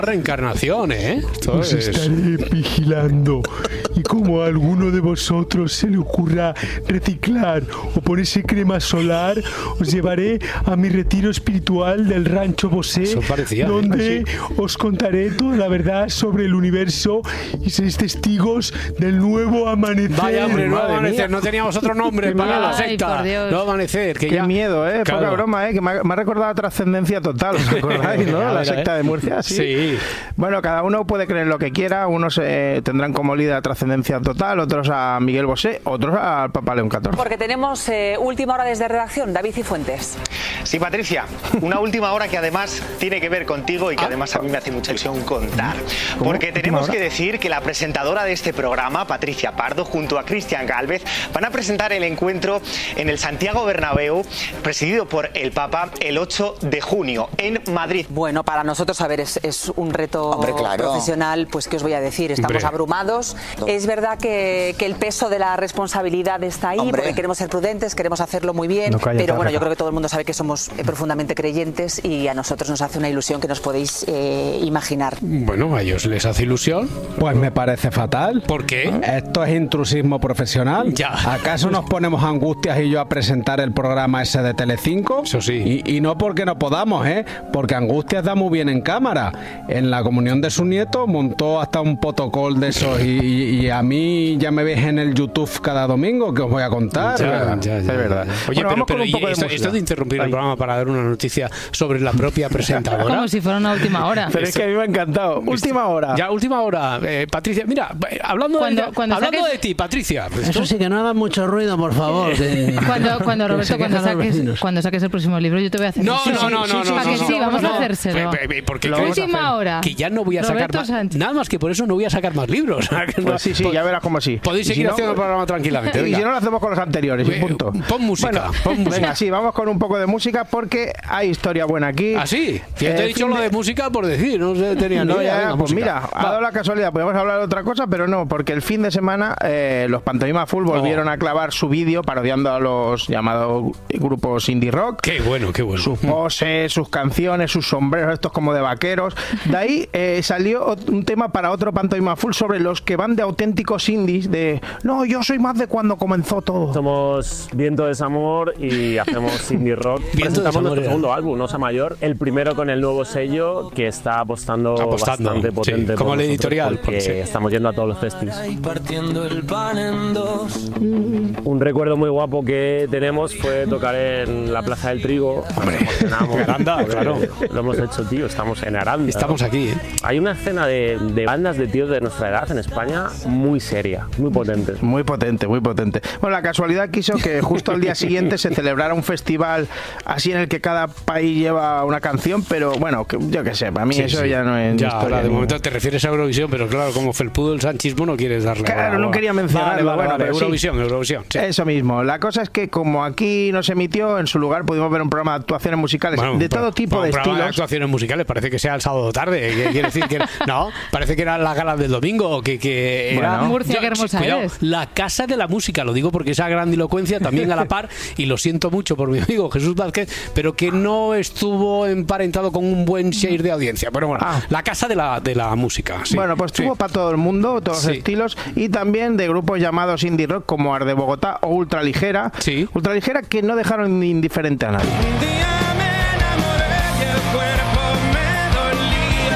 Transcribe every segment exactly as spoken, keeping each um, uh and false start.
Reencarnación, ¿eh? Esto Os es... estaré vigilando. Y como a alguno de vosotros se le ocurra reciclar o ponerse crema solar, os llevaré a mi retiro espiritual del Rancho Bosé, Eso parecía, donde ¿eh? os contaré toda la verdad sobre el universo y seréis testigos del nuevo amanecer. Vaya, hombre, nuevo Madre amanecer. mía. No teníamos otro nombre para la Ay, secta. por Dios. Nuevo amanecer. Que Qué ya... miedo, ¿eh? Claro. Poca broma, ¿eh? Que me ha, me ha recordado a Trascendencia Total, ¿os acordáis, no? A La ver, secta ¿eh? de Murcia, ¿sí? Sí. Bueno, cada uno puede creer lo que quiera. Unos eh, tendrán como líder a Trascendencia Total, otros a Miguel Bosé, otros al Papa León catorce. Porque tenemos eh, última hora desde redacción. David Cifuentes. Sí, Patricia, una última hora que además tiene que ver contigo y que además a mí me hace mucha ilusión contar. Porque tenemos que decir que la presentadora de este programa, Patricia Pardo, junto a Cristian Gálvez, van a presentar el encuentro en el Santiago Bernabéu, presidido por el Papa, el ocho de junio, en Madrid. Bueno, para nosotros, a ver, es, es un reto Hombre, claro. profesional, pues ¿qué os voy a decir? Estamos Hombre. abrumados. Es verdad que, que el peso de la responsabilidad está ahí, Hombre. porque queremos ser prudentes, queremos hacerlo muy bien, No, cállate, pero bueno, Rafa. yo creo que todo el mundo sabe que somos eh, profundamente creyentes y a nosotros nos hace una ilusión que nos podéis eh, imaginar. Bueno, a ellos les hace ilusión. Pues me parece fatal. ¿Por qué? Esto es intrusismo profesional. Ya. ¿Acaso nos ponemos Angustias y yo a presentar el programa ese de Telecinco? Eso sí. Y, y no porque no podamos, ¿eh? Porque Angustias da muy bien en cámara. En la comunión de su nieto montó hasta un protocolo de esos y, y- y a mí ya me ves en el YouTube cada domingo que os voy a contar. Ya, ya, ya, es verdad. ya. Oye, Bueno, pero, vamos con pero un y poco de esto, música. esto de interrumpir el Ay. programa para dar una noticia sobre la propia presentadora. Como si fuera una última hora. Pero es que a mí me ha encantado. Última hora. Ya, última hora. Eh, Patricia, mira, eh, hablando, Cuando- de, cuando hablando saques- de ti, Patricia. Eso sí, que no hagan mucho ruido, por favor. que- Cuando, cuando que Roberto, se cuando quejan los saques, vecinos. cuando saques el próximo libro, yo te voy a hacer. No, Sí, no, sí, no, sí, no, sí, no, ¿para no, que no, sí? no, Vamos no. a hacérselo. Pe- pe- porque Lo crees vamos a Última hora. que ya no voy a sacar Roberto más, Sánchez. nada más que por eso no voy a sacar más libros. Que no- Pues sí, sí, po- ya verás cómo sí. Podéis Y si seguir no- haciendo el programa tranquilamente. Y venga. si no lo hacemos con los anteriores, y Eh, punto. pon música, Bueno, pon música. Venga, sí, vamos con un poco de música porque hay historia buena aquí. ¿Ah, sí? Que yo te Eh, he dicho fin lo de música por decir, no sé, tenía ni No, idea. ya, Venga, pues música. mira, ha Va. dado la casualidad, podemos hablar de otra cosa, pero no, porque el fin de semana eh, los Pantomima Full volvieron Oh. a clavar su vídeo parodiando a los llamados grupos indie rock. Qué bueno, qué bueno. Sus poses, sus canciones, sus sombreros, estos como de vaqueros. De ahí eh, salió ot- un tema para otro Pantomima Full sobre los que van de auténticos indies, de no, yo soy más de cuando comenzó todo. Somos Viento de Desamor y hacemos indie rock. Viento de Presentamos Desamor, nuestro ¿eh? segundo álbum, Osa Mayor, el primero con el nuevo sello que está apostando, Apostando, bastante sí, potente. como por el nosotros editorial, porque sí. estamos yendo a todos los festivals. Partiendo el pan en dos. Un recuerdo muy guapo que tenemos fue tocar en la Plaza del Trigo. Nos emocionamos. Aranda, porque claro. Lo hemos hecho, tío. Estamos en Aranda. Estamos ¿no? aquí, ¿eh? Hay una escena de, de bandas de tíos de nuestra edad en España muy seria, muy potentes. Muy potente, muy potente. Bueno, la casualidad quiso que justo al día siguiente se celebrara un festival así en el que cada país lleva una canción, pero bueno, que, yo qué sé, para mí Sí, eso sí. ya no es Ya, historia ahora, de ninguna. momento te refieres a Eurovisión, pero claro, como felpudo el sanchismo no quieres darle. Claro, bola, no bola. quería mencionarlo, Vale, vale, bueno, vale, pero sí. Eurovisión, Eurovisión. sí. Eso mismo. La cosa es que como aquí no se emitió, en su lugar pudimos ver un programa de actuaciones musicales Bueno, de todo pero- tipo bueno, de un programa estilos. actuaciones musicales, parece que sea el sábado tarde. ¿Qué quiere decir que no? Parece que eran las galas del domingo, que, que era Bueno. Murcia, qué hermosa cuidado, eres. la casa de la música, lo digo porque esa grandilocuencia también a la par, y lo siento mucho por mi amigo Jesús Vázquez, pero que no estuvo emparentado con un buen share de audiencia. Pero bueno, Ah. la casa de la, de la música. Sí. Bueno, pues tuvo Sí. para todo el mundo, todos Sí. los estilos, y también de grupos llamados indie rock como Arde Bogotá o Ultraligera. Sí. Ultraligera que no dejaron indiferente a nadie. Un día me enamoré y el cuerpo me dolía.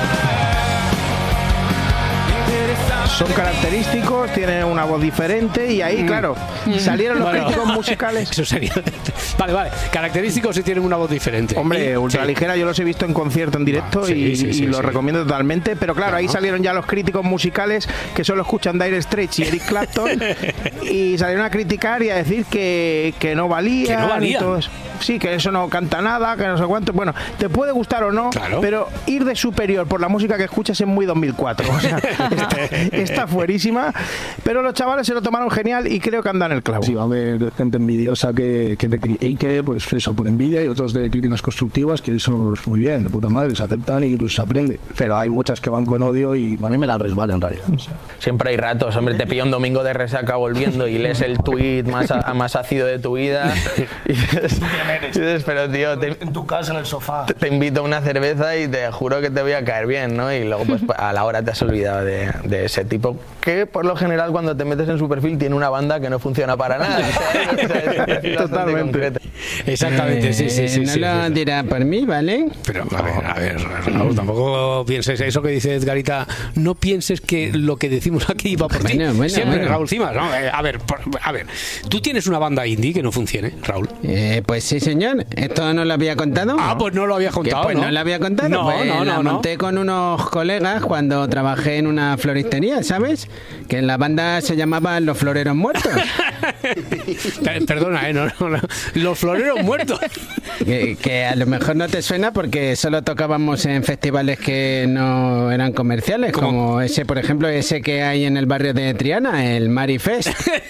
Interesante. Son característicos, tienen una voz diferente y ahí, claro, salieron los Bueno. críticos musicales. Eso sería. Vale, vale. Característicos y tienen una voz diferente. Hombre, Y- Ultraligera yo los he visto en concierto en directo Ah, sí, y, sí, sí, y los sí. recomiendo totalmente, pero claro, ahí Claro. salieron ya los críticos musicales que solo escuchan Dire Straits y Eric Clapton y salieron a criticar y a decir que, que no valía Que no valían. y todo eso. Sí, que eso no canta nada, que no sé cuánto. Bueno, te puede gustar o no, Claro. pero ir de superior por la música que escuchas es muy dos mil cuatro. O sea, está, está fuerísima, pero los chavales se lo tomaron genial y creo que andan el clavo. Sí, va a haber gente envidiosa que, que te cri- Iker, pues eso, por envidia, y otros de críticas constructivas, que eso muy bien, de puta madre, se aceptan y incluso se aprende. Pero hay muchas que van con odio y a mí me la resbala en realidad. O sea. Siempre hay ratos, hombre, te pilla un domingo de resaca volviendo y lees el tuit más, a, más ácido de tu vida y dices, y dices pero tío, te, en tu casa, en el sofá. Te, te invito a una cerveza y te juro que te voy a caer bien, ¿no? Y luego pues a la hora te has olvidado de, de ese tipo, que por lo general cuando te metes en su perfil tiene una banda que no funciona para nada. O sea, es, es totalmente. Exactamente, sí, sí, sí. No sí, lo sí. dirá por mí, ¿vale? Pero a ver, a ver, Raúl, tampoco pienses eso que dice Edgarita, no pienses que lo que decimos aquí va por ti. Bueno, bueno, Siempre, bueno. Raúl Cimas, ¿no? Eh, a ver, por- a ver, tú tienes una banda indie que no funcione, Raúl. Eh, pues sí, señor. ¿Esto no lo había contado? Ah, pues no lo había contado, ¿Que, pues ¿no? no lo había contado. No, Pues no, la no, no. monté con unos colegas cuando trabajé en una floristería, ¿sabes? Que en la banda se llamaban Los Floreros Muertos. Per- Perdona, ¿eh? No, no, no. Los floreros muertos. Que, que a lo mejor no te suena porque solo tocábamos en festivales que no eran comerciales, ¿Cómo? como ese, por ejemplo, ese que hay en el barrio de Triana, el Marifest.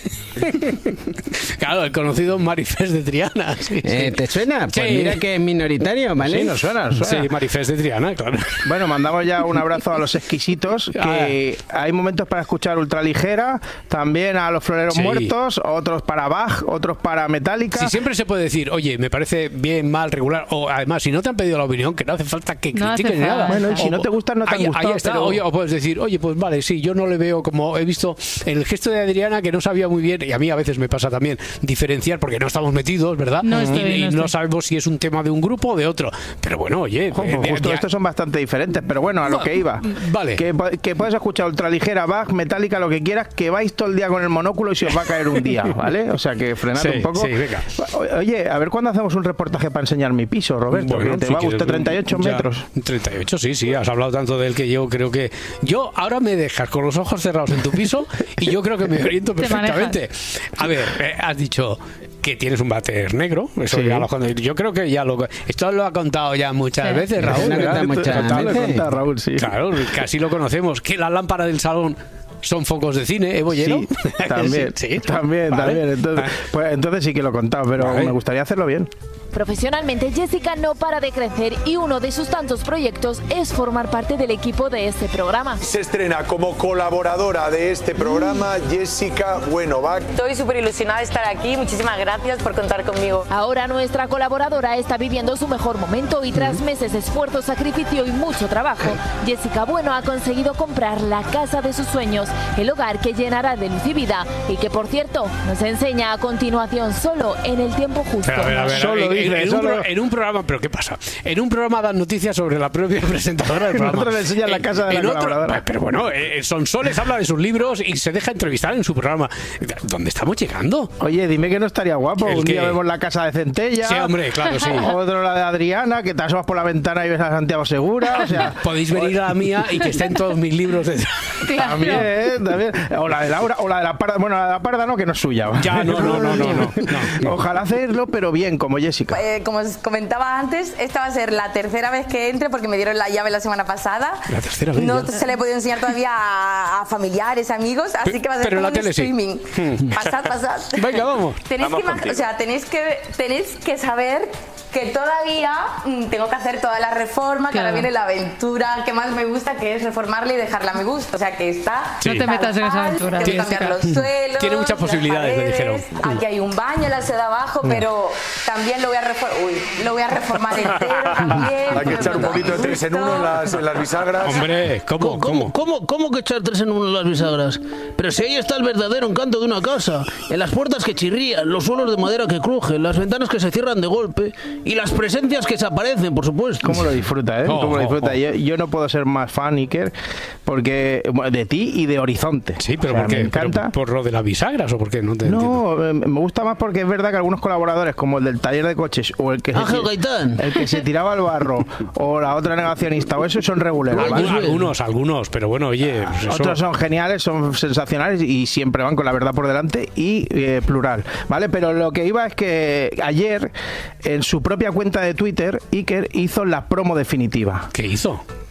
Claro, el conocido Marifest de Triana. Sí, Eh, sí. ¿Te suena? Pues Sí. mira que es minoritario, ¿vale? Sí, nos suena, nos suena. Sí, Marifest de Triana, claro. Bueno, mandamos ya un abrazo a los exquisitos, que hay momentos para escuchar ultraligera, también a los floreros Sí. muertos, otros para Bach, otros para Metallica. Si siempre se puede decir, oye, me parece bien, mal, regular, o además, si no te han pedido la opinión, que no hace falta que No hace critiquen falta. nada. Bueno, y si O- no te gustan, no te han ahí, gustado, ahí está, pero- oye, o puedes decir, oye, pues vale, sí, yo no le veo como he visto en el gesto de Adriana que no sabía muy bien, y a mí a veces me pasa también, diferenciar, porque no estamos metidos, ¿verdad? No estoy, y no y no, estoy. sabemos si es un tema de un grupo o de otro. Pero bueno, oye, Ojo, eh, pues de- justo de- estos son bastante diferentes, pero bueno, a lo Va- que iba. vale. Que, po- que puedes escuchar ultraligera, Bach, Metallica, lo que quieras, que vais todo el día con el monóculo y se os va a caer un día, ¿vale? O sea que frenad Sí, un poco. sí, venga. O- Oye, a ver cuándo hacemos un reportaje para enseñar mi piso, Roberto, Bueno, que te si va a quieres, gustar treinta y ocho ya, metros. treinta y ocho, sí, sí, has hablado tanto de él que yo creo que... Yo ahora me dejas con los ojos cerrados en tu piso y yo creo que me oriento Te perfectamente. A ver, eh, has dicho que tienes un váter negro, eso Sí. ya lo, yo creo que ya lo... Esto lo ha contado ya muchas Sí. veces, Raúl. Lo ha ¿verdad? contado muchas Total, lo he veces. contado, Raúl, sí. Claro, casi lo conocemos. Que la lámpara del salón son focos de cine, ¿eh, Bollero? Sí, también, Sí, sí. también, Vale. también. Entonces, pues, entonces sí que lo he contado, pero Vale. me gustaría hacerlo bien. Profesionalmente, Jessica no para de crecer y uno de sus tantos proyectos es formar parte del equipo de este programa. Se estrena como colaboradora de este programa Jessica Buenovac. Estoy súper ilusionada de estar aquí. Muchísimas gracias por contar conmigo. Ahora nuestra colaboradora está viviendo su mejor momento y tras meses de esfuerzo, sacrificio y mucho trabajo, Jessica Bueno ha conseguido comprar la casa de sus sueños, el hogar que llenará de luz y vida y que, por cierto, nos enseña a continuación solo en el tiempo justo. Pero, a ver, a ver, Solo en, dice, en un solo- pro- en un programa, ¿pero qué pasa? En un programa dan noticias sobre la propia presentadora del En programa. otro le enseñan la En- casa de la en otro- colaboradora. Pero bueno, eh, Sonsoles habla de sus libros y se deja entrevistar en su programa. ¿Dónde estamos llegando? Oye, dime que no estaría guapo. ¿El Un día qué? vemos la casa de Centella. Sí, hombre, claro, sí. Otro la de Adriana, que te asomas por la ventana y ves a Santiago Segura. O sea, Podéis venir a la mía y que estén todos mis libros de... también, ¿eh? también. O la de Laura, o la de la Parda. Bueno, la de la Parda no, que no es suya. Ya, no, no, no, no, no, no. Ojalá hacerlo, pero bien, como Jessica. Eh, como os comentaba antes, esta va a ser la tercera vez que entre porque me dieron la llave la semana pasada. La tercera vez No ya. se le he podido enseñar todavía a, a familiares, amigos, así Pe- que va a ser pero como la tele un sí. streaming. Hmm. Pasad, pasad. Venga, vamos. Tenéis Vamos que, imag- contigo. o sea, tenéis que tenéis que saber que todavía mm, tengo que hacer toda la reforma, que Claro. ahora viene la aventura que más me gusta, que es reformarla y dejarla me gusta. O sea, que está... Sí. No te metas en esa aventura, Tengo que cambiar Jessica. los suelos. Tiene muchas las posibilidades, me paredes. dijeron. Aquí hay un baño en la sede de abajo, pero también lo voy a reformar. Uy, lo voy a reformar entero también. Hay que echar un poquito de tres en uno en las, en las bisagras. Hombre, ¿cómo? ¿Cómo, ¿Cómo? cómo, cómo que echar tres en uno en las bisagras? Pero si ahí está el verdadero encanto de una casa. En las puertas que chirrían, los suelos de madera que crujen, las ventanas que se cierran de golpe y las presencias que se aparecen, por supuesto. ¿Cómo lo disfruta, eh? Oh, ¿Cómo lo disfruta? oh, oh. Yo, yo no puedo ser más fan, Iker, porque bueno, de ti y de Horizonte. Sí, pero O sea, ¿por qué? me encanta. ¿Pero ¿Por lo de las bisagras o por qué? No te entiendo. No, eh, me gusta más porque es verdad que algunos colaboradores, como el del taller de coches o el que se, Ángel ti- Gaitán. el que se tiraba al barro o la otra negacionista o eso, son reguleros. ¿vale? Algunos, algunos, algunos, pero bueno, oye, pues eso- Otros son geniales, son sensacionales y siempre van con la verdad por delante y eh, plural, ¿vale? Pero lo que iba es que ayer, en su propia cuenta de Twitter, Iker hizo la promo definitiva. ¿Qué hizo?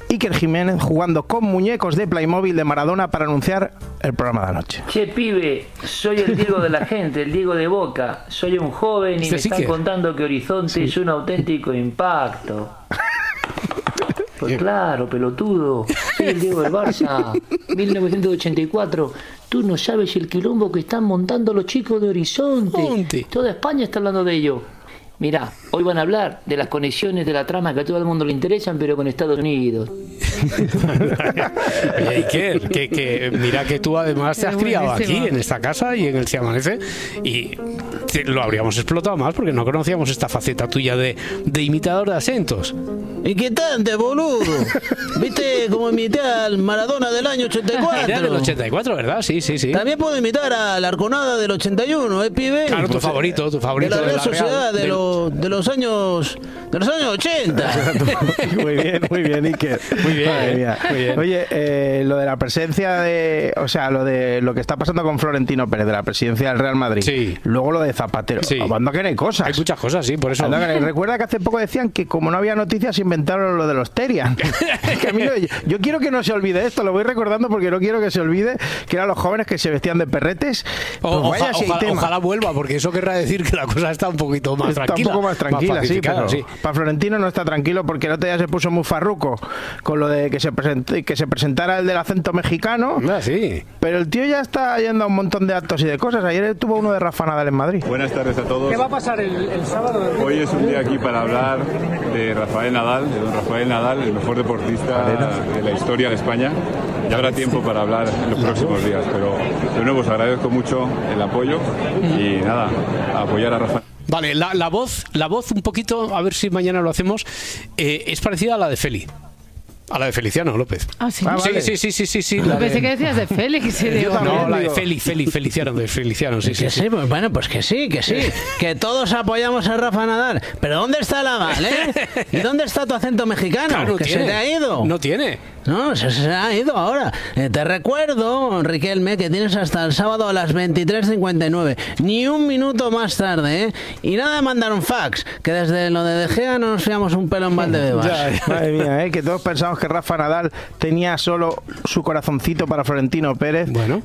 Iker Jiménez jugando con muñecos de Playmobil de Maradona para anunciar el programa de la noche. Che, pibe, soy el Diego de la gente, el Diego de Boca. Soy un joven y Este me sí están que- contando que Horizonte Sí. es un auténtico impacto. Pues claro, pelotudo. Soy el Diego del Barça. mil novecientos ochenta y cuatro. Tú no sabes el quilombo que están montando los chicos de Horizonte. Toda España está hablando de ello. Mirá, hoy van a hablar de las conexiones de la trama que a todo el mundo le interesan, pero con Estados Unidos. Oye, Iker, que, que mira que tú además te has Es criado buenísimo. aquí en esta casa y en el Se Amanece y te- lo habríamos explotado más porque no conocíamos esta faceta tuya de, de imitador de acentos. ¿Y qué tanto, boludo? ¿Viste cómo imité al Maradona del año ochenta y cuatro? Era del ochenta y cuatro, ¿verdad? Sí, sí, sí. También puedo imitar a la Arconada del ochenta y uno, ¿eh, pibe? Claro, tu Pues, favorito, tu favorito De la de Real la Sociedad Real, de, del- los, de los años de los años ochenta. Muy bien, muy bien, Iker. Muy bien, Madre mía. muy bien. Oye, eh, lo de la presencia de, o sea, lo de lo que está pasando con Florentino Pérez de la presidencia del Real Madrid. Sí. Luego lo de Zapatero. Sí. Anda que no hay cosas. Hay muchas cosas, sí, por eso. Anda que no hay- Recuerda que hace poco decían que como no había noticias inventaron lo de los Terian. Que a mí no- yo, yo quiero que no se olvide esto, lo voy recordando porque no quiero que se olvide que eran los jóvenes que se vestían de perretes. Pues O- vaya oja- si hay ojalá, tema. ojalá vuelva, porque eso querrá decir que la cosa está un poquito más Está tranquila. un poco más tranquila, sí, pacificada, pero para Florentino no está tranquilo porque el otro día se puso muy farruco con lo de que se, present- que se presentara el del acento mexicano. Ah, sí. Pero el tío ya está yendo a un montón de actos y de cosas. Ayer tuvo uno de Rafa Nadal en Madrid. Buenas tardes a todos. ¿Qué va a pasar el, el sábado? Hoy es un día aquí para hablar de Rafael Nadal, de don Rafael Nadal, el mejor deportista de la historia de España. Ya habrá tiempo para hablar en los próximos días, pero de nuevo os agradezco mucho el apoyo y nada, a apoyar a Rafael. Vale, la, la voz, la voz un poquito, a ver si mañana lo hacemos, eh, es parecida a la de Feli. A la de Feliciano López. Ah, sí. sí, sí, sí, sí, sí, sí, Yo la pensé de- que decías de Félix. Y digo, No, la de Feli, Feli, Feliciano, de Feliciano, sí, sí, Que sí. sí, pues bueno, pues que sí, que sí. Que todos apoyamos a Rafa Nadal. Pero ¿dónde está la Val, eh? ¿Y dónde está tu acento mexicano? Claro, que tiene. se te ha ido. No tiene. No, se, se ha ido ahora. Eh, te recuerdo, Riquelme, que tienes hasta el sábado a las veintitrés cincuenta y nueve. Ni un minuto más tarde, ¿eh? Y nada de mandar un fax, que desde lo de De Gea no nos fiamos un pelo en Valdebebas. Madre mía, ¿eh? Que todos pensamos que Rafa Nadal tenía solo su corazoncito para Florentino Pérez. Bueno.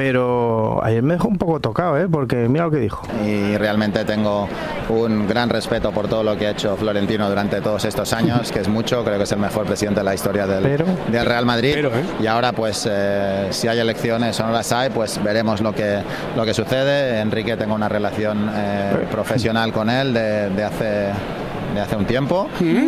Pero ayer me dejó un poco tocado, ¿eh? Porque mira lo que dijo. Y realmente tengo un gran respeto por todo lo que ha hecho Florentino durante todos estos años, que es mucho, creo que es el mejor presidente de la historia del, Pero- del Real Madrid. Pero, ¿eh? Y ahora, pues, eh, si hay elecciones o no las hay, pues veremos lo que, lo que sucede. Enrique, tengo una relación eh, profesional con él de, de hace... de hace un tiempo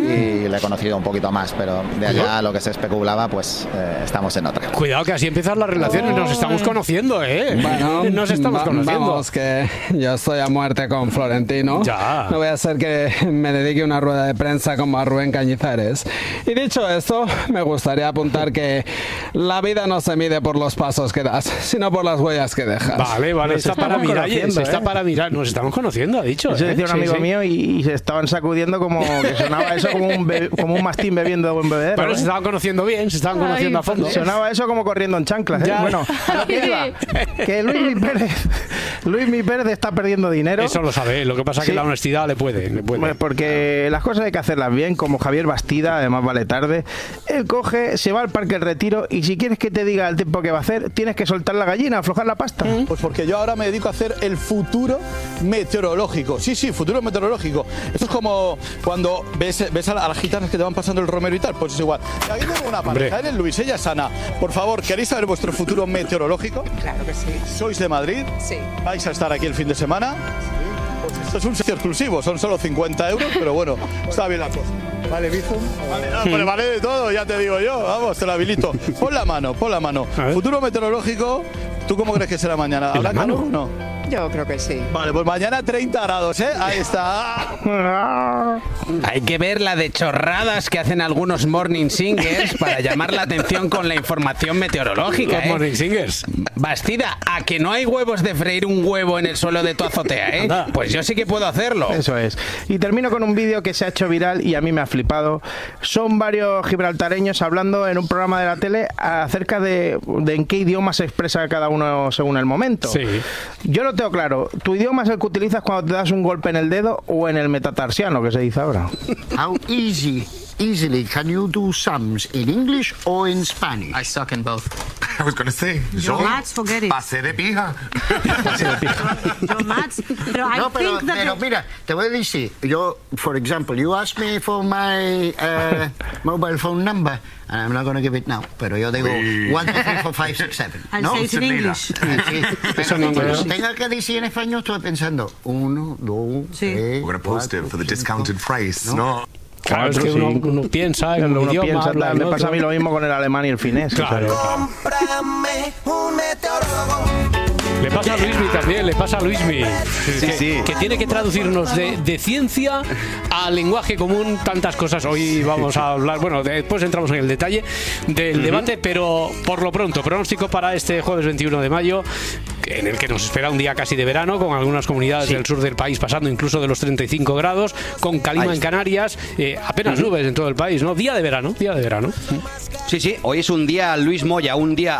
y le he conocido un poquito más, pero de allá a lo que se especulaba, pues eh, estamos en otra. Cuidado que así empiezan las relaciones, nos estamos conociendo, ¿eh? Bueno, nos estamos va- conociendo. Vamos, que yo estoy a muerte con Florentino. Ya. No voy a hacer que me dedique una rueda de prensa como a Rubén Cañizares. Y dicho esto, me gustaría apuntar que la vida no se mide por los pasos que das, sino por las huellas que dejas. Vale, vale, está para mirar, conociendo, está ¿eh? para mirar, nos estamos conociendo, ha dicho. Eso ¿eh? decía un Sí, amigo sí. mío y, y se estaban sacudiendo como que sonaba eso como un, be- como un mastín bebiendo de buen bebedero. Pero ¿eh? se estaban conociendo bien, se estaban conociendo a fondo. Sonaba eso como corriendo en chanclas. ¿eh? Ya. Bueno, a lo que iba, que Luis Mi Pérez, Luis Mi Pérez está perdiendo dinero. Eso lo sabe, lo que pasa es Sí. que la honestidad le puede, le puede. Bueno, porque las cosas hay que hacerlas bien, como Javier Bastida, además vale tarde. Él coge, se va al Parque El Retiro y si quieres que te diga el tiempo que va a hacer, tienes que soltar la gallina, aflojar la pasta. Pues porque yo ahora me dedico a hacer el futuro meteorológico. Sí, sí, futuro meteorológico. Esto es como cuando ves, ves a, la- a las gitanas que te van pasando el romero y tal, pues es igual. Y aquí tengo una pareja, eres Luis, ella es Ana. Por favor, ¿queréis saber vuestro futuro meteorológico? Claro que sí. ¿Sois de Madrid? Sí. ¿Vais a estar aquí el fin de semana? Pues esto es un sitio exclusivo, son solo cincuenta euros, pero bueno, está bien la cosa. ¿Vale, Bizum? Vale, no, pues vale de todo, ya te digo yo. Vamos, te lo habilito. Pon la mano, pon la mano. Futuro meteorológico, ¿tú cómo crees que será mañana? ¿Habrá calor o no? Yo creo que sí. Vale, pues mañana treinta grados, ¿eh? Ahí está. Hay que ver la de chorradas que hacen algunos morning singers para llamar la atención con la información meteorológica. Los ¿eh? morning singers. Bastida, a que no hay huevos de freír un huevo en el suelo de tu azotea, ¿eh? Pues yo sí que puedo hacerlo. Eso es. Y termino con un vídeo que se ha hecho viral y a mí me ha flipado. Son varios gibraltareños hablando en un programa de la tele acerca de, de en qué idioma se expresa cada uno según el momento. Sí. Yo lo tengo claro. ¿Tu idioma es el que utilizas cuando te das un golpe en el dedo o en el metatarsiano, que se dice ahora? How easy easily. Can you do sums in English or in Spanish? I suck in both. I was going to say, yo maths, forget it. pasé de pija. Yo maths, pero I no, pero, think that pero mira, te voy a decir, yo, for example, you ask me for my uh, mobile phone number, and I'm not going to give it now, pero yo digo one, two, three, four, five, six, seven. I'll ¿no? say it in English. Sí, pero cuando lo tenga que decir en español, estoy pensando, uno, dos, tres, We're going to post it for the discounted price, ¿no? Claro, es que uno, uno piensa en un uno idioma, piensa, habla en me pasa a otro. mí lo mismo con el alemán y el finés. Claro. o Le pasa a Luismi también, le pasa a Luismi. Sí, que, sí. que tiene que traducirnos de, de ciencia a lenguaje común tantas cosas. Hoy vamos a hablar, bueno, después entramos en el detalle del Uh-huh. debate, pero por lo pronto, pronóstico para este jueves veintiuno de mayo, en el que nos espera un día casi de verano, con algunas comunidades Sí. del sur del país pasando incluso de los treinta y cinco grados, con calima Ahí en está. Canarias, eh, apenas Ujú. nubes en todo el país, ¿no? Día de verano, día de verano. Sí, sí, hoy es un día, Luis Moya, un día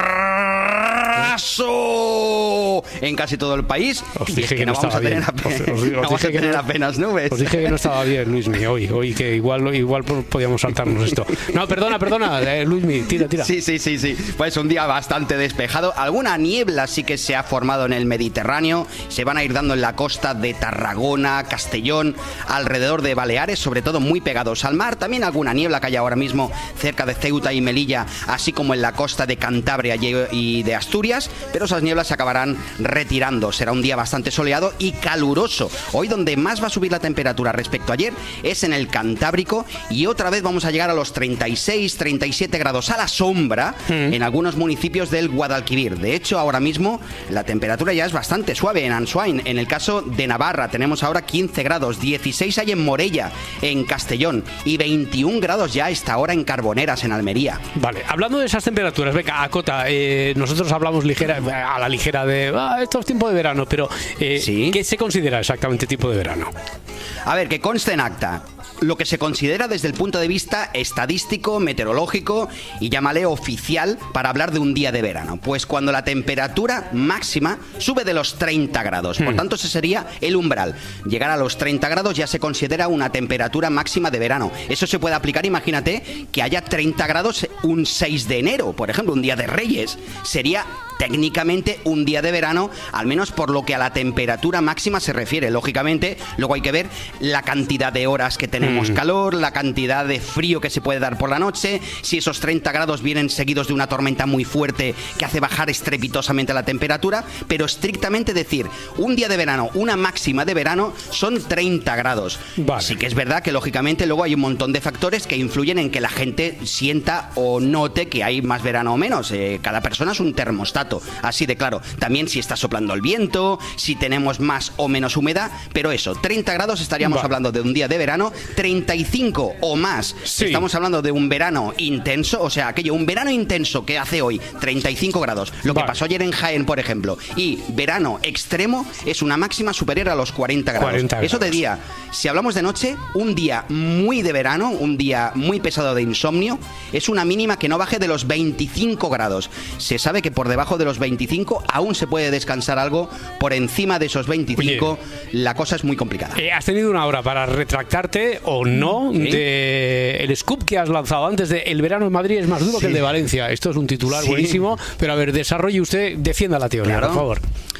arraso en casi todo el país. Os Y dije es que, que no no vamos a estaba tener, bien. ape- Os- os- os no vamos dije a que tener no- apenas nubes. Os dije que no estaba bien, Luismi, hoy, hoy que igual, igual podíamos saltarnos esto. No, perdona, perdona, eh, Luismi, tira, tira. Sí, sí, sí, sí. Pues un día bastante despejado. Alguna niebla sí que se ha formado en el Mediterráneo. Se van a ir dando en la costa de Tarragona, Castellón, alrededor de Baleares, sobre todo muy pegados al mar. También alguna niebla que hay ahora mismo cerca de Ceuta y Melilla, así como en la costa de Cantabria y y de Asturias. Pero esas nieblas se acabarán retirando. Será un día bastante soleado y caluroso. Hoy donde más va a subir la temperatura respecto a ayer es en el Cantábrico, y otra vez vamos a llegar a los treinta y seis, treinta y siete grados a la sombra en algunos municipios del Guadalquivir. De hecho, ahora mismo la temperatura ya es bastante suave en Ansoain. En el caso de Navarra tenemos ahora quince grados, dieciséis hay en Morella, en Castellón, y veintiún grados ya a esta hora en Carboneras, en Almería. Vale, hablando de esas temperaturas, venga, Acota, eh, nosotros hablamos ligera, a la ligera de ah, esto es tiempo de verano, pero eh, ¿qué se considera exactamente tipo de verano? A ver, que conste en acta lo que se considera desde el punto de vista estadístico, meteorológico y llámale oficial para hablar de un día de verano. Pues cuando la temperatura máxima sube de los treinta grados. Por tanto, ese sería el umbral. Llegar a los treinta grados ya se considera una temperatura máxima de verano. Eso se puede aplicar, imagínate, que haya treinta grados un seis de enero, por ejemplo, un día de Reyes. Sería técnicamente un día de verano, al menos por lo que a la temperatura máxima se refiere. Lógicamente, luego hay que ver la cantidad de horas que tenemos calor, la cantidad de frío que se puede dar por la noche, si esos treinta grados vienen seguidos de una tormenta muy fuerte que hace bajar estrepitosamente la temperatura, pero estrictamente decir, un día de verano, una máxima de verano, son treinta grados. Sí que es verdad que lógicamente luego hay un montón de factores que influyen en que la gente sienta o note que hay más verano o menos. Eh, cada persona es un termostato, así de claro. También si está soplando el viento, si tenemos más o menos humedad, pero eso, treinta grados estaríamos Vale. hablando de un día de verano, treinta y cinco o más estamos hablando de un verano intenso, o sea, aquello, un verano intenso que hace hoy, treinta y cinco grados, lo que pasó ayer en Jaén, por ejemplo, y verano extremo es una máxima superior a los cuarenta grados. cuarenta Eso de día. Si hablamos de noche, un día muy de verano, un día muy pesado de insomnio, es una mínima que no baje de los veinticinco grados. Se sabe que por debajo de los veinticinco aún se puede descansar algo, por encima de esos veinticinco la cosa es muy complicada. Eh, has tenido una hora para retractarte o no Sí. de el scoop que has lanzado antes de el verano en Madrid es más duro Sí. que el de Valencia. Esto es un titular Sí. buenísimo, pero a ver, desarrolle usted, defienda la teoría, Claro. por favor.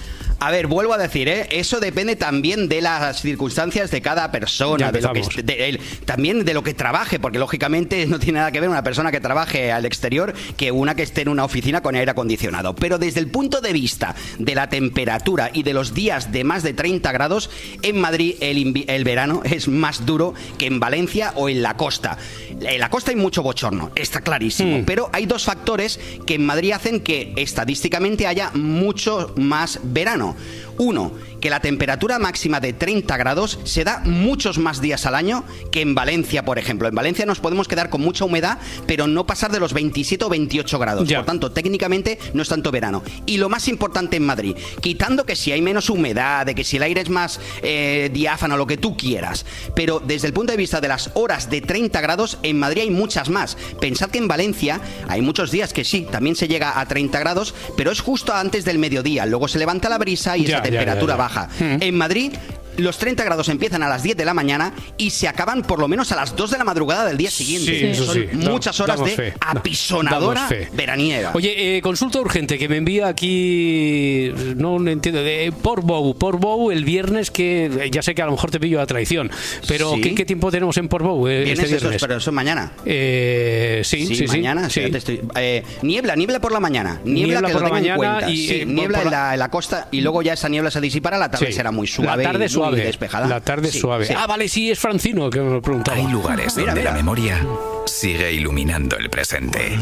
A ver, vuelvo a decir, ¿eh? Eso depende también de las circunstancias de cada persona, Ya de lo que empezamos. de él, también de lo que trabaje, porque lógicamente no tiene nada que ver una persona que trabaje al exterior que una que esté en una oficina con aire acondicionado. Pero desde el punto de vista de la temperatura y de los días de más de treinta grados, en Madrid el, invi- el verano es más duro que en Valencia o en la costa. En la costa hay mucho bochorno, está clarísimo, pero hay dos factores que en Madrid hacen que estadísticamente haya mucho más verano. Uno, que la temperatura máxima de treinta grados se da muchos más días al año que en Valencia, por ejemplo. En Valencia nos podemos quedar con mucha humedad, pero no pasar de los veintisiete o veintiocho grados. Por tanto, técnicamente no es tanto verano. Y lo más importante en Madrid, quitando que si hay menos humedad, de que si el aire es más eh, diáfano, lo que tú quieras, pero desde el punto de vista de las horas de treinta grados, en Madrid hay muchas más. Pensad que en Valencia hay muchos días que sí, también se llega a treinta grados, pero es justo antes del mediodía. Luego se levanta la brisa y Ya, esa ya, temperatura ya, ya. baja. En Madrid los treinta grados empiezan a las diez de la mañana y se acaban por lo menos a las dos de la madrugada del día siguiente. Sí, eso Son sí. muchas horas Damos de fe. apisonadora Damos fe. veraniega. Oye, eh, consulta urgente que me envía aquí, no entiendo, de Portbou, Portbou el viernes, que eh, ya sé que a lo mejor te pillo a traición, pero Sí. ¿qué, qué tiempo tenemos en Portbou eh, ¿Vienes este esos, viernes? pero eso es mañana? Eh, sí, sí, sí. mañana. sí. Sí. Te estoy- eh, niebla, niebla por la mañana. Niebla, Niebla que por lo la tenga en mañana cuenta. y, Sí, eh, niebla por en, la- la, en la costa y luego ya esa niebla se disipará. La tarde Sí. será muy suave. La tarde y muy suave. despejada. La tarde Sí, suave. sí. Ah, vale, sí, es Francino que me lo preguntaba. Hay lugares Mira, donde mira. la memoria sigue iluminando el presente.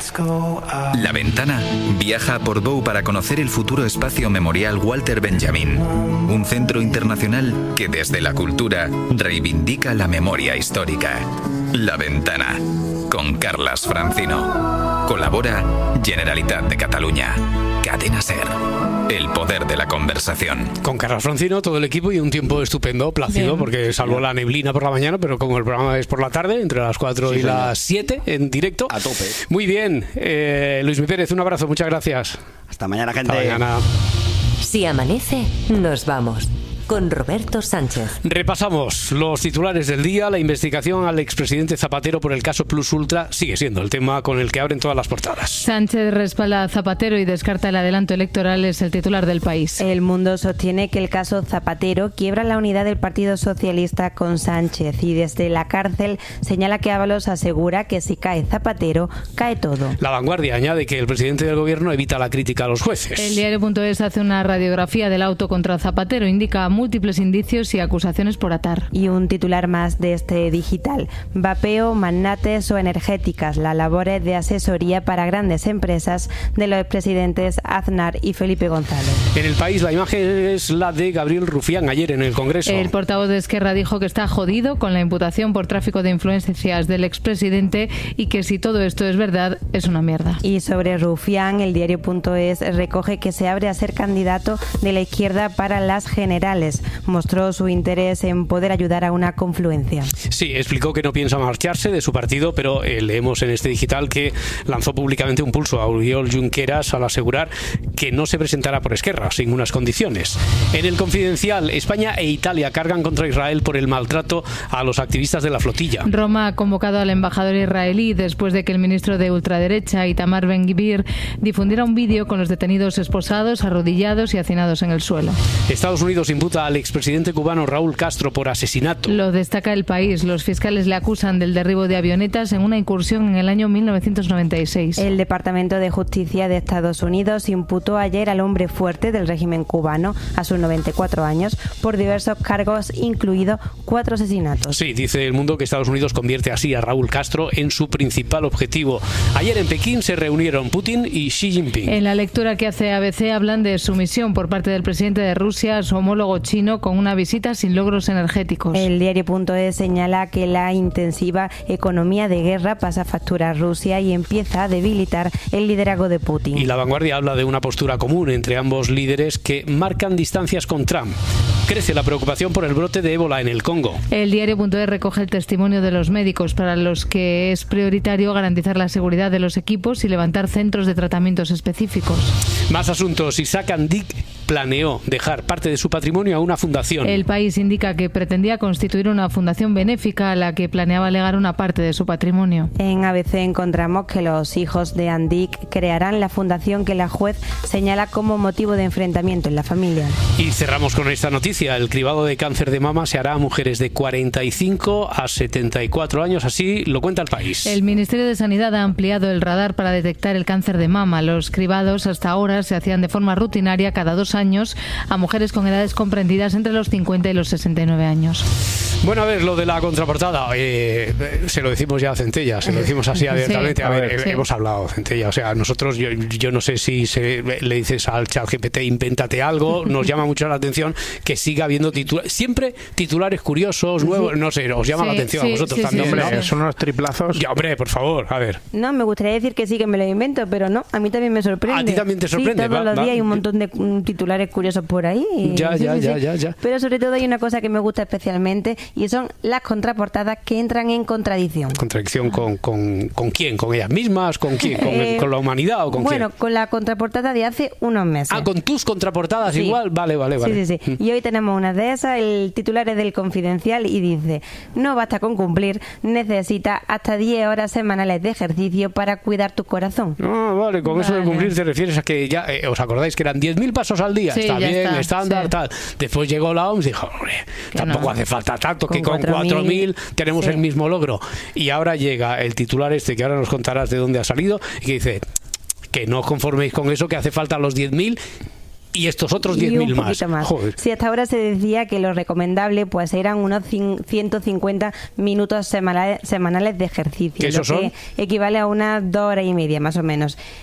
La Ventana viaja a Portbou para conocer el futuro espacio memorial Walter Benjamin, un centro internacional que desde la cultura reivindica la memoria histórica. La Ventana, con Carlas Francino. Colabora Generalitat de Cataluña. Cadena SER. El poder de la conversación. Con Carlos Francino, todo el equipo y un tiempo estupendo, plácido, Bien. porque salvo la neblina por la mañana, pero como el programa es por la tarde, entre las cuatro Sí, y señor. las siete, en directo. A tope. Muy bien. Eh, Luis Mi Pérez, un abrazo, muchas gracias. Hasta mañana, gente. Hasta mañana. Si amanece, nos vamos. Con Roberto Sánchez. Repasamos los titulares del día. La investigación al expresidente Zapatero por el caso Plus Ultra sigue siendo el tema con el que abren todas las portadas. Sánchez respalda a Zapatero y descarta el adelanto electoral, es el titular del País. El Mundo sostiene que el caso Zapatero quiebra la unidad del Partido Socialista con Sánchez y desde la cárcel señala que Ábalos asegura que si cae Zapatero, cae todo. La Vanguardia añade que el presidente del gobierno evita la crítica a los jueces. El diario.es hace una radiografía del auto contra Zapatero, indica múltiples indicios y acusaciones por atar. Y un titular más de este digital. Vapeo, magnates o energéticas, las labores de asesoría para grandes empresas de los expresidentes Aznar y Felipe González. En El País la imagen es la de Gabriel Rufián ayer en el Congreso. El portavoz de Esquerra dijo que está jodido con la imputación por tráfico de influencias del expresidente y que si todo esto es verdad, es una mierda. Y sobre Rufián, el diario.es recoge que se abre a ser candidato de la izquierda para las generales. Mostró su interés en poder ayudar a una confluencia. Sí, explicó que no piensa marcharse de su partido, pero eh, leemos en este digital que lanzó públicamente un pulso a Oriol Junqueras al asegurar que no se presentará por Esquerra, sin unas condiciones. En El Confidencial, España e Italia cargan contra Israel por el maltrato a los activistas de la flotilla. Roma ha convocado al embajador israelí después de que el ministro de ultraderecha, Itamar Ben-Gvir, difundiera un vídeo con los detenidos esposados, arrodillados y hacinados en el suelo. Estados Unidos imputa al expresidente cubano Raúl Castro por asesinato. Lo destaca El País. Los fiscales le acusan del derribo de avionetas en una incursión en el año mil novecientos noventa y seis. El Departamento de Justicia de Estados Unidos imputó ayer al hombre fuerte del régimen cubano, a sus noventa y cuatro años, por diversos cargos, incluido cuatro asesinatos. Sí, dice El Mundo que Estados Unidos convierte así a Raúl Castro en su principal objetivo. Ayer en Pekín se reunieron Putin y Xi Jinping. En la lectura que hace A B C hablan de sumisión por parte del presidente de Rusia a su homólogo chino con una visita sin logros energéticos. El diario.es señala que la intensiva economía de guerra pasa factura a Rusia y empieza a debilitar el liderazgo de Putin. Y La Vanguardia habla de una postura común entre ambos líderes que marcan distancias con Trump. Crece la preocupación por el brote de ébola en el Congo. El diario.es recoge el testimonio de los médicos para los que es prioritario garantizar la seguridad de los equipos y levantar centros de tratamientos específicos. Más asuntos. Isaac Andic planeó dejar parte de su patrimonio a una fundación. El País indica que pretendía constituir una fundación benéfica a la que planeaba legar una parte de su patrimonio. En A B C encontramos que los hijos de Andic crearán la fundación que la juez señala como motivo de enfrentamiento en la familia. Y cerramos con esta noticia. El cribado de cáncer de mama se hará a mujeres de cuarenta y cinco a setenta y cuatro años, así lo cuenta El País. El Ministerio de Sanidad ha ampliado el radar para detectar el cáncer de mama. Los cribados hasta ahora se hacían de forma rutinaria cada dos años a mujeres con edades comprendidas entre los cincuenta y los sesenta y nueve años. Bueno, a ver, lo de la contraportada, eh, se lo decimos ya a Centella, se lo decimos así abiertamente. Sí. A ver, A ver, sí. hemos hablado, Centella, o sea, nosotros, yo, yo no sé si se, le dices al ChatGPT, invéntate algo, nos llama mucho la atención que siga habiendo titulares, siempre titulares curiosos, nuevos, no sé, os llama Sí, la atención sí, a vosotros sí, también, sí, ¿no? sí, sí. Son unos triplazos. Ya, hombre, por favor, a ver. No, me gustaría decir que sí, que me lo invento, pero no, a mí también me sorprende. ¿A ti también te sorprende? Sí, todos Va, los va. días hay un montón de mm, titulares curiosos por ahí. y- Ya, sí, ya, sí, ya, sí. ya, ya. Pero sobre todo hay una cosa que me gusta especialmente y son las contraportadas que entran en contradicción. ¿Contradicción con, con, con quién? ¿Con ellas mismas? ¿Con quién? ¿Con, Eh, con la humanidad o con bueno, quién? con la contraportada de hace unos meses. Ah, con tus contraportadas Sí. igual. Vale, vale, vale. Sí, sí, sí. Y hoy tenemos una de esas, el titular es del Confidencial y dice: no basta con cumplir, necesitas hasta diez horas semanales de ejercicio para cuidar tu corazón. Ah, vale, con eso de cumplir te refieres a que ya, eh, ¿os acordáis que eran diez mil pasos al día? Sí, está ya bien, está, estándar, sí. tal. Después llegó la O M S y dijo, hombre, tampoco no. hace falta tanto, Con que con cuatro mil, cuatro mil tenemos sí. el mismo logro. Y ahora llega el titular este, que ahora nos contarás de dónde ha salido, y que dice que no os conforméis con eso, que hace falta los diez mil y estos otros Y diez mil un más. poquito más. Joder. Si hasta ahora se decía que lo recomendable pues eran unos cin- ciento cincuenta minutos semanales, semanales de ejercicio, ¿Que lo esos que equivale a unas dos horas y media más o menos.